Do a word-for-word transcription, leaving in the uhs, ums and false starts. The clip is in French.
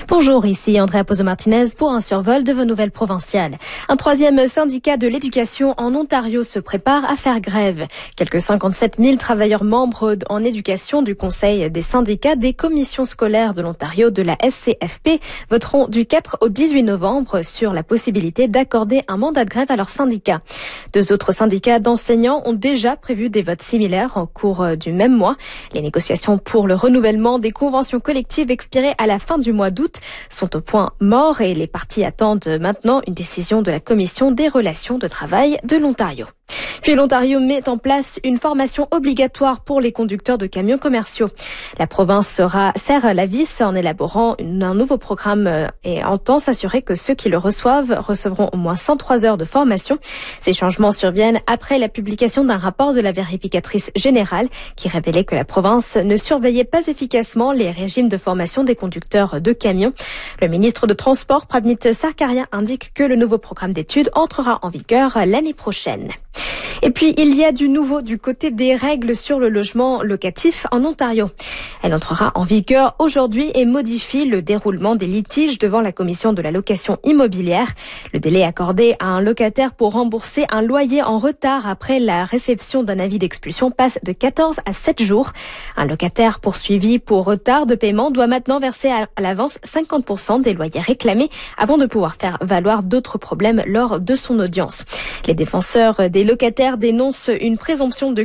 Bonjour, ici Andrea Pozo-Martinez pour un survol de vos nouvelles provinciales. Un troisième syndicat de l'éducation en Ontario se prépare à faire grève. Quelques cinquante-sept mille travailleurs membres en éducation du Conseil des syndicats des commissions scolaires de l'Ontario de la S C F P voteront du quatre au dix-huit novembre sur la possibilité d'accorder un mandat de grève à leur syndicat. Deux autres syndicats d'enseignants ont déjà prévu des votes similaires en cours du même mois. Les négociations pour le renouvellement des conventions collectives expirées à la fin du mois d'août sont au point mort et les partis attendent maintenant une décision de la Commission des relations de travail de l'Ontario. Puis l'Ontario met en place une formation obligatoire pour les conducteurs de camions commerciaux. La province sera, serre la vis en élaborant une, un nouveau programme et entend s'assurer que ceux qui le reçoivent recevront au moins cent trois heures de formation. Ces changements surviennent après la publication d'un rapport de la vérificatrice générale qui révélait que la province ne surveillait pas efficacement les régimes de formation des conducteurs de camions. Le ministre de Transport, Pramit Sarkaria, indique que le nouveau programme d'études entrera en vigueur l'année prochaine. Et puis, il y a du nouveau du côté des règles sur le logement locatif en Ontario. Elle entrera en vigueur aujourd'hui et modifie le déroulement des litiges devant la Commission de la location immobilière. Le délai accordé à un locataire pour rembourser un loyer en retard après la réception d'un avis d'expulsion passe de quatorze à sept jours. Un locataire poursuivi pour retard de paiement doit maintenant verser à l'avance cinquante pour cent des loyers réclamés avant de pouvoir faire valoir d'autres problèmes lors de son audience. Les défenseurs des locataires dénoncent une présomption de